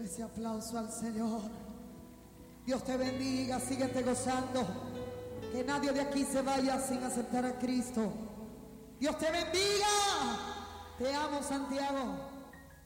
Ese aplauso al Señor. Dios te bendiga, síguete gozando. Que nadie de aquí se vaya sin aceptar a Cristo. Dios te bendiga. Te amo, Santiago.